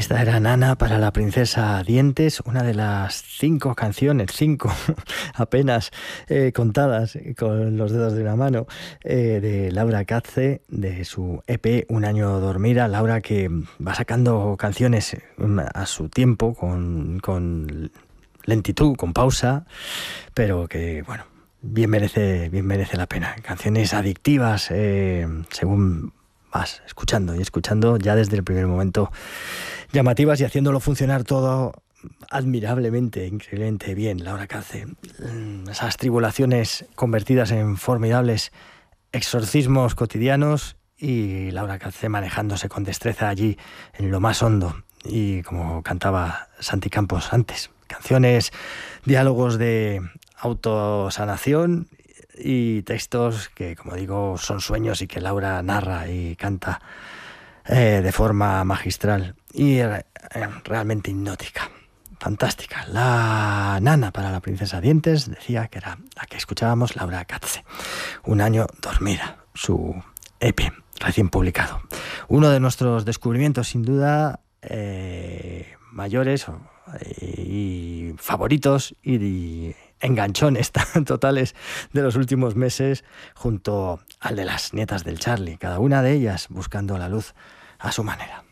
Esta era Nana para la princesa Dientes, una de las 5 canciones, 5 apenas contadas con los dedos de una mano, de Laura Katze, de su EP Un año dormida. Laura, que va sacando canciones a su tiempo, con lentitud, con pausa, pero que, bueno, bien merece la pena. Canciones adictivas, según vas escuchando y escuchando, ya desde el primer momento llamativas y haciéndolo funcionar todo admirablemente, increíblemente bien. Laura Katze, esas tribulaciones convertidas en formidables exorcismos cotidianos, y Laura Katze manejándose con destreza allí en lo más hondo, y como cantaba Santi Campos antes, canciones, diálogos de autosanación y textos que, como digo, son sueños y que Laura narra y canta de forma magistral y realmente hipnótica, fantástica. La Nana para la princesa Dientes, decía que era la que escuchábamos, Laura Katze. Un año dormida, su EP recién publicado. Uno de nuestros descubrimientos, sin duda, mayores y favoritos y enganchones tan totales de los últimos meses, junto al de las nietas del Charlie, cada una de ellas buscando la luz a su manera.